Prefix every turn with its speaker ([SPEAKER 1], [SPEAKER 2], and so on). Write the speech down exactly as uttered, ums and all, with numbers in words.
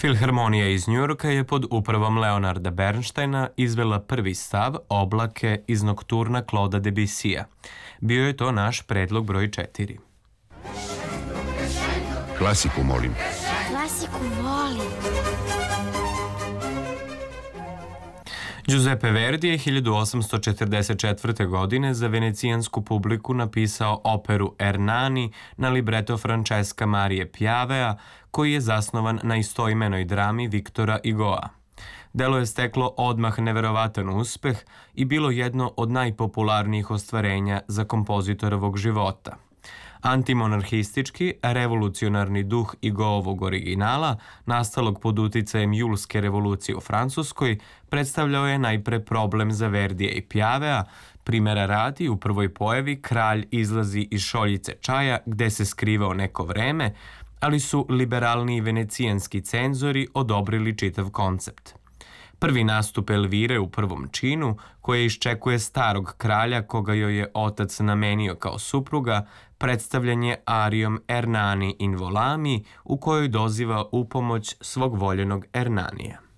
[SPEAKER 1] Filharmonija iz Njujorka je pod upravom Leonarda Bernsteina izvela prvi stav Oblake iz nokturna Claude'a Debussija. Bio je to naš predlog broj četiri.
[SPEAKER 2] Klasiku, molim.
[SPEAKER 3] Klasiku volim.
[SPEAKER 1] Giuseppe Verdi je hiljadu osamsto četrdeset četvrte. godine za venecijansku publiku napisao operu Ernani na libreto Francesca Marije Piavea, koji je zasnovan na istoimenoj drami Viktora Hugoa. Delo je steklo odmah neverovatan uspeh i bilo jedno od najpopularnijih ostvarenja za kompozitorovog života. Antimonarhistički, revolucionarni duh Hugoovog originala, nastalog pod uticajem Julske revolucije u Francuskoj, predstavljao je najpre problem za Verdija i Piavea. Primera radi, u prvoj pojavi kralj izlazi iz šoljice čaja gde se skrivao neko vreme, ali su liberalniji venecijanski cenzori odobrili čitav koncept. Prvi nastup Elvire u prvom činu, koja iščekuje starog kralja koga joj je otac namenio kao supruga, predstavljen je arijom Ernani in Volami, u kojoj doziva upomoć svog voljenog Ernanija.